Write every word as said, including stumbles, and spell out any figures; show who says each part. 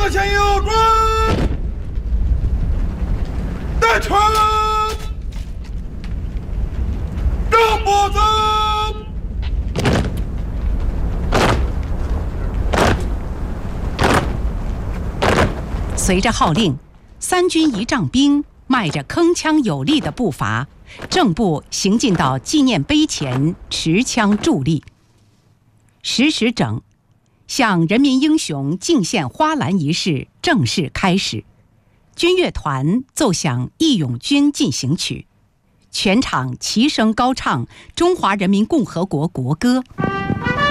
Speaker 1: 向前右转，带拳，正脖子。
Speaker 2: 随着号令，三军仪仗兵迈着铿锵有力的步伐，正步行进到纪念碑前，持枪伫立。十时整，向人民英雄敬献花篮仪式正式开始。军乐团奏响《义勇军进行曲》，全场齐声高唱中华人民共和国国歌。